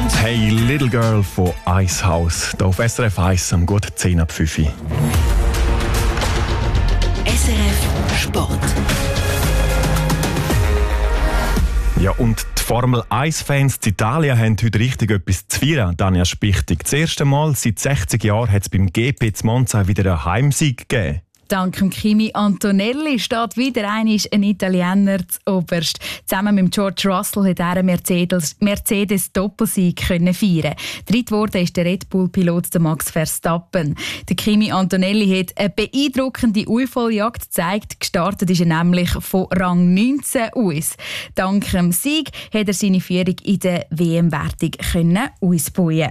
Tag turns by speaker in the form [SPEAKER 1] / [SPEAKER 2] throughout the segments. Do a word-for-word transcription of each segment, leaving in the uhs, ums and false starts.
[SPEAKER 1] Hey Little Girl von Icehouse. Hier auf S R F eins am guten zehn ab fünf.
[SPEAKER 2] S R F Sport.
[SPEAKER 1] Ja, und die Formel eins Fans in Italien haben heute richtig etwas zu feiern, Danja Spichtig. Das erste Mal seit sechzig Jahren hat es beim G P zu Monza wieder einen Heimsieg gegeben.
[SPEAKER 3] Dank Kimi Antonelli steht wieder einmal ein Italiener zuoberst. Zusammen mit George Russell hat er einen Mercedes, Mercedes Doppelsieg können feiern. Dritt wurde ist der Red Bull-Pilot Max Verstappen. Der Kimi Antonelli hat eine beeindruckende Aufholjagd gezeigt. Gestartet ist er nämlich von Rang neunzehn aus. Dank dem Sieg hat er seine Führung in der W M-Wertung ausbauen.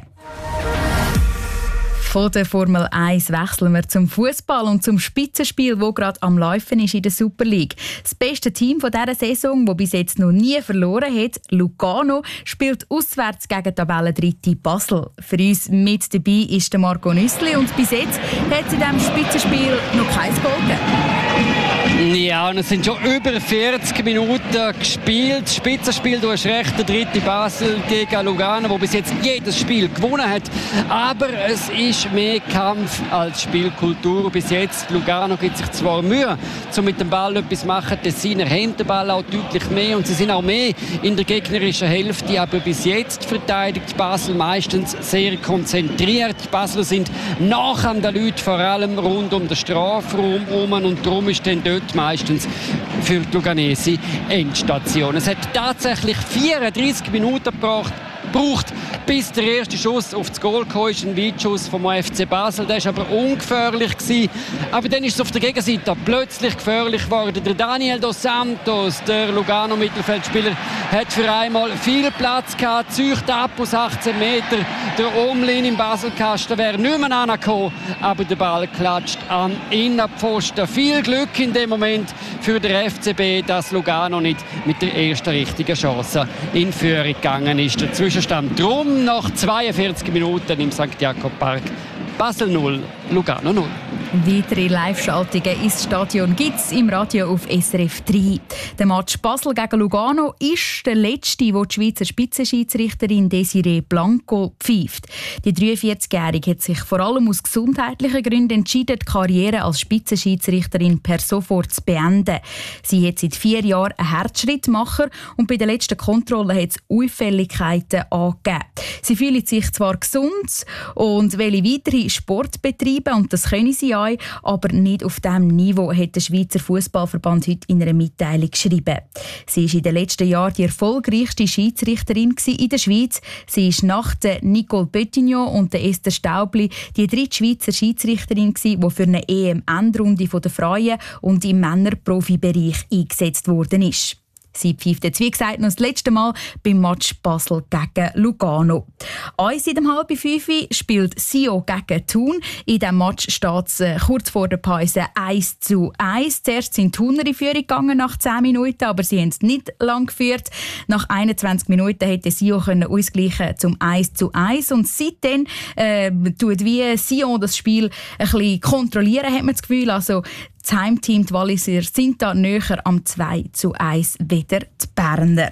[SPEAKER 3] Von der Formel eins wechseln wir zum Fußball und zum Spitzenspiel, das gerade am Laufen ist in der Super League. Das beste Team dieser Saison, das bis jetzt noch nie verloren hat, Lugano, spielt auswärts gegen Tabellendritte Basel. Für uns mit dabei ist der Marco Nüssli und bis jetzt hat es in diesem Spitzenspiel noch kein Goal gegeben.
[SPEAKER 4] Ja, und es sind schon über vierzig Minuten gespielt. Spitzenspiel, du hast recht, der dritte Basel gegen Lugano, der bis jetzt jedes Spiel gewonnen hat. Aber es ist mehr Kampf als Spielkultur bis jetzt. Lugano gibt sich zwar Mühe, um mit dem Ball etwas zu machen. Die Tessiner haben den Ball auch deutlich mehr und sie sind auch mehr in der gegnerischen Hälfte. Aber bis jetzt verteidigt Basel meistens sehr konzentriert. Die Basler sind nach an den Leuten, vor allem rund um den Strafraum herum. Und darum ist dann dort meistens für die Luganesi Endstation. Es hat tatsächlich vierunddreissig Minuten gebraucht, braucht, bis der erste Schuss auf das Goal kam, ist ein Weitschuss vom F C Basel. Der war aber ungefährlich gewesen. Aber dann ist es auf der Gegenseite plötzlich gefährlich geworden. Der Daniel dos Santos, der Lugano-Mittelfeldspieler, hat für einmal viel Platz gehabt, zücht ab aus achtzehn Meter. Der Omlin im Baselkasten wäre nicht mehr angekommen, aber der Ball klatscht an Innenpfosten. Viel Glück in dem Moment für den F C B, dass Lugano nicht mit der ersten richtigen Chance in Führung gegangen ist. Der Zwischenstand drum nach zweiundvierzig Minuten im Sankt Jakob Park. Basel null, Lugano null.
[SPEAKER 3] Weitere Live-Schaltungen ins Stadion gibt es im Radio auf S R F drei. Der Match Basel gegen Lugano ist der letzte, wo die Schweizer Spitzenschiedsrichterin Desiree Blanco pfeift. Die dreiundvierzigjährige hat sich vor allem aus gesundheitlichen Gründen entschieden, die Karriere als Spitzenschiedsrichterin per sofort zu beenden. Sie hat seit vier Jahren einen Herzschrittmacher und bei der letzten Kontrolle hat es Auffälligkeiten angegeben. Sie fühlt sich zwar gesund und will weitere Sport betreiben und das können sie auch, aber nicht auf diesem Niveau, hat der Schweizer Fußballverband heute in einer Mitteilung geschrieben. Sie war in den letzten Jahren die erfolgreichste Schiedsrichterin in der Schweiz. Sie ist nach der Nicole Pettignon und der Esther Staubli die dritte Schweizer Schiedsrichterin, die für eine E M-Endrunde der Frauen und im Männerprofibereich eingesetzt worden ist. Sie pfeift jetzt, wie gesagt, noch das letzte Mal beim Match Basel gegen Lugano. Eins in dem halb fünf spielt Sio gegen Thun. In diesem Match steht es äh, kurz vor der Pause eins zu eins. Zuerst sind die Thuner in Führung gegangen nach zehn Minuten, aber sie haben es nicht lang geführt. Nach einundzwanzig Minuten hätte Sion können ausgleichen zum eins zu eins. Und seitdem äh, tut wie Sion das Spiel ein bisschen kontrollieren, hat man das Gefühl. Also, das Heimteam, die Walliser, sind da näher am zwei zu eins wieder die Berner.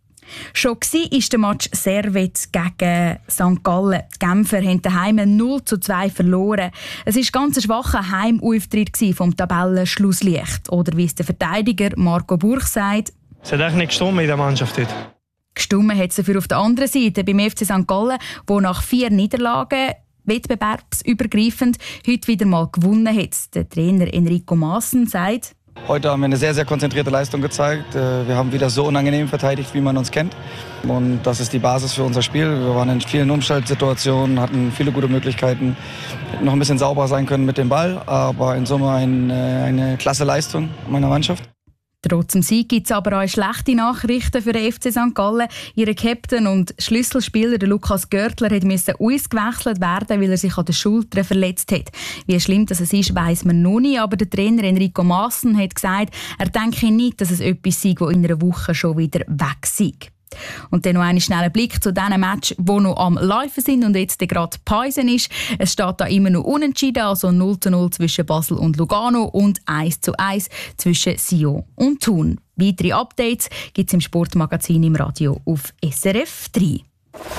[SPEAKER 3] Schon war der Match Servet gegen Sankt Gallen. Die Genfer haben daheim null zu zwei verloren. Es war ganz ein schwacher Heimauftritt vom Tabellenschlusslicht. Oder wie es der Verteidiger Marco Burch sagt:
[SPEAKER 5] Es hat eigentlich nicht gestimmt in der Mannschaft heute.
[SPEAKER 3] Gestimmt hat es dafür auf der anderen Seite beim F C Sankt Gallen, wo nach vier Niederlagen wettbewerbsübergreifend heute wieder mal gewonnen hat. Der Trainer Enrico Maassen sagt:
[SPEAKER 6] Heute haben wir eine sehr, sehr konzentrierte Leistung gezeigt. Wir haben wieder so unangenehm verteidigt, wie man uns kennt. Und das ist die Basis für unser Spiel. Wir waren in vielen Umschaltsituationen, hatten viele gute Möglichkeiten, hätten noch ein bisschen sauberer sein können mit dem Ball. Aber in Summe eine, eine klasse Leistung meiner Mannschaft.
[SPEAKER 3] Trotz dem Sieg gibt es aber auch schlechte Nachrichten für den F C Sankt Gallen. Ihr Captain und Schlüsselspieler der Lukas Görtler musste ausgewechselt werden, weil er sich an der Schulter verletzt hat. Wie schlimm das ist, weiss man noch nicht, aber der Trainer Enrico Maassen hat gesagt, er denke nicht, dass es etwas sei, das in einer Woche schon wieder weg sei. Und dann noch einen schnellen Blick zu diesen Match, die noch am Laufen sind und jetzt gerade Pause ist. Es steht da immer noch unentschieden, also null zu null zwischen Basel und Lugano und eins zu eins zwischen Sion und Thun. Weitere Updates gibt es im Sportmagazin im Radio auf S R F drei.